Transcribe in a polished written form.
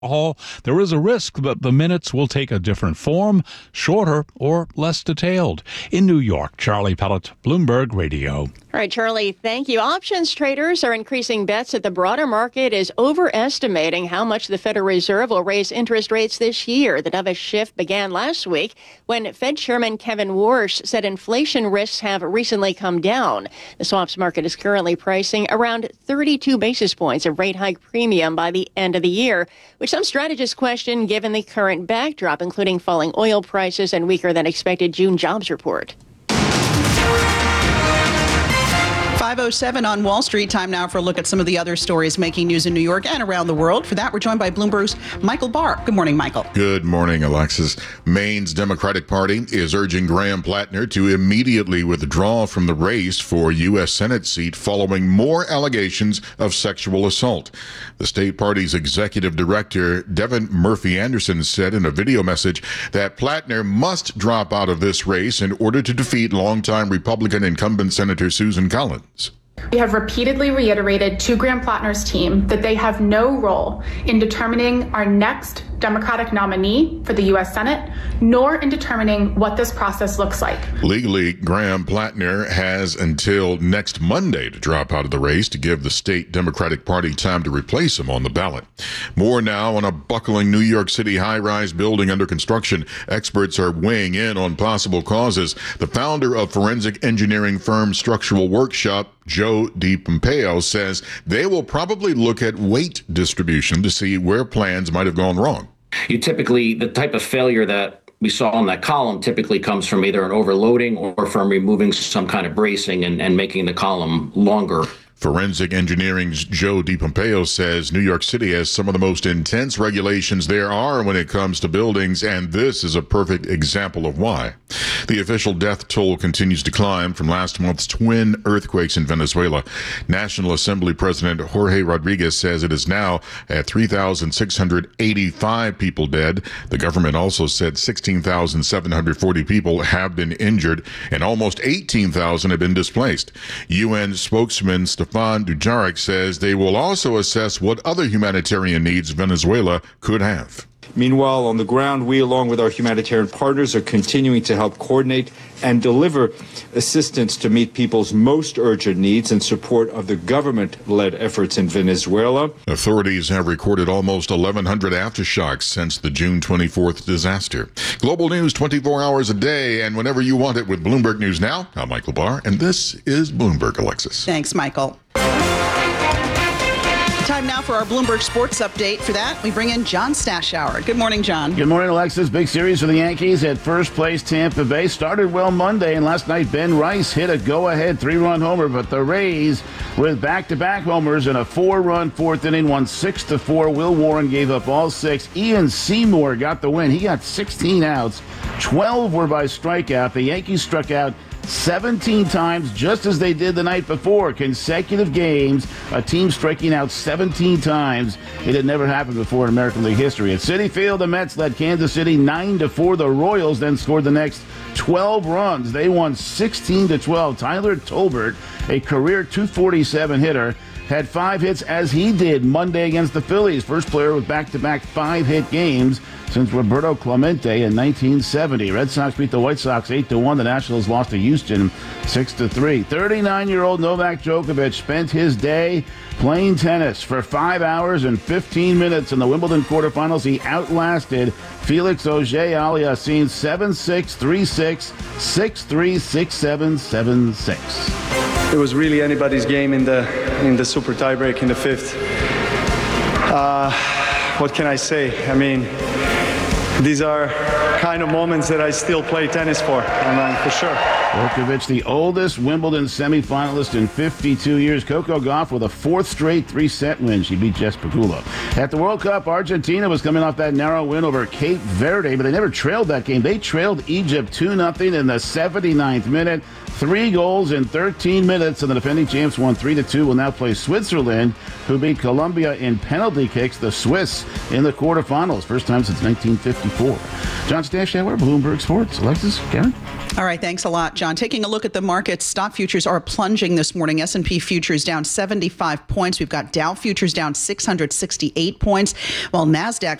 All, there is a risk that the minutes will take a different form, shorter or less detailed. In New York, Charlie Pellet, Bloomberg Radio. All right, Charlie, thank you. Options traders are increasing bets that the broader market is overestimating how much the Federal Reserve will raise interest rates this year. The dovish shift began last week when Fed Chairman Kevin Warsh said inflation risks have recently come down. The swaps market is currently pricing around 32 basis points of rate hike premium by the end of the year, which some strategists question given the current backdrop, including falling oil prices and weaker than expected June jobs report. 5:07 on Wall Street. Time now for a look at some of the other stories making news in New York and around the world. For that, we're joined by Bloomberg's Michael Barr. Good morning, Michael. Good morning, Alexis. Maine's Democratic Party is urging Graham Plattner to immediately withdraw from the race for U.S. Senate seat following more allegations of sexual assault. The state party's executive director, Devin Murphy Anderson, said in a video message that Plattner must drop out of this race in order to defeat longtime Republican incumbent Senator Susan Collins. We have repeatedly reiterated to Graham Plattner's team that they have no role in determining our next Democratic nominee for the U.S. Senate, nor in determining what this process looks like. Legally, Graham Plattner has until next Monday to drop out of the race to give the state Democratic Party time to replace him on the ballot. More now on a buckling New York City high-rise building under construction. Experts are weighing in on possible causes. The founder of forensic engineering firm Structural Workshop, Joe DiPompeo, says they will probably look at weight distribution to see where plans might have gone wrong. You typically, the type of failure that we saw on that column typically comes from either an overloading or from removing some kind of bracing and making the column longer. Forensic Engineering's Joe DiPompeo says New York City has some of the most intense regulations there are when it comes to buildings, and this is a perfect example of why. The official death toll continues to climb from last month's twin earthquakes in Venezuela. National Assembly President Jorge Rodriguez says it is now at 3,685 people dead. The government also said 16,740 people have been injured and almost 18,000 have been displaced. UN spokesman Stefan Dujarric says they will also assess what other humanitarian needs Venezuela could have. Meanwhile, on the ground, we, along with our humanitarian partners, are continuing to help coordinate and deliver assistance to meet people's most urgent needs in support of the government-led efforts in Venezuela. Authorities have recorded almost 1,100 aftershocks since the June 24th disaster. Global news 24 hours a day and whenever you want it with Bloomberg News Now. I'm Michael Barr, and this is Bloomberg, Alexis. Thanks, Michael. Time now for our Bloomberg Sports Update. For that, we bring in John Stashower. Good morning, John. Good morning, Alexis. Big series for the Yankees at first place. Tampa Bay started well Monday, and last night Ben Rice hit a go-ahead 3-run homer, but the Rays, with back-to-back homers in a 4-run fourth inning, won 6-4. Will Warren gave up all 6. Ian Seymour got the win. He got 16 outs. 12 were by strikeout. The Yankees struck out 17 times, just as they did the night before. Consecutive games, a team striking out 17 times. It had never happened before in American League history. At Citi Field, the Mets led Kansas City 9-4. The Royals then scored the next 12 runs. They won 16-12. Tyler Tolbert, a career .247 hitter, had 5 hits as he did Monday against the Phillies. First player with back-to-back 5-hit games since Roberto Clemente in 1970. Red Sox beat the White Sox 8-1. The Nationals lost to Houston 6-3. 39-year-old Novak Djokovic spent his day playing tennis for 5 hours and 15 minutes in the Wimbledon quarterfinals. He outlasted Felix Auger-Aliassime 7-6, 3-6, 6-3, 6-7, 7-6. It was really anybody's game in the super tiebreak in the fifth. What can I say? I mean, these are kind of moments that I still play tennis for sure. Djokovic, the oldest Wimbledon semifinalist in 52 years. Coco Gauff with a 4th straight 3-set win. She beat Jess Pegula. At the World Cup, Argentina was coming off that narrow win over Cape Verde, but they never trailed that game. They trailed Egypt 2-0 in the 79th minute. 3 goals in 13 minutes, and the defending champs won 3-2. Will now play Switzerland, who beat Colombia in penalty kicks. The Swiss in the quarterfinals. First time since 1950. 54. John Stashower, Bloomberg Sports. Alexis, Karen? All right, thanks a lot, John. Taking a look at the markets, stock futures are plunging this morning. S&P futures down 75 points. We've got Dow futures down 668 points, while NASDAQ